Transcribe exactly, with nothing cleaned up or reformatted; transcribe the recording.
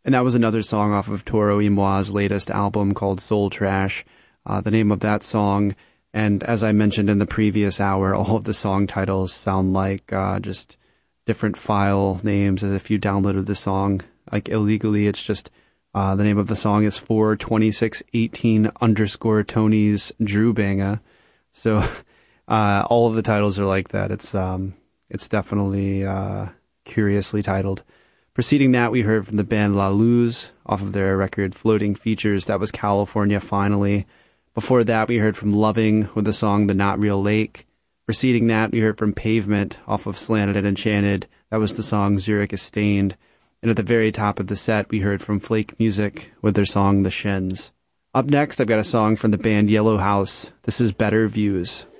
And that was another song off of Toro y Moi's latest album called Soul Trash. Uh, the name of that song, and as I mentioned in the previous hour, all of the song titles sound like uh, just different file names as if you downloaded the song like illegally. It's just uh, the name of the song is four twenty-six eighteen underscore Tony's Drew Banga. So uh, all of the titles are like that. It's um, it's definitely uh, curiously titled. Preceding that, we heard from the band La Luz off of their record Floating Features. That was California Finally. Before that, we heard from Loving with the song The Not Real Lake. Preceding that, we heard from Pavement off of Slanted and Enchanted. That was the song Zurich is Stained. And at the very top of the set, we heard from Flake Music with their song The Shins. Up next, I've got a song from the band Yellow House. This is Better Views.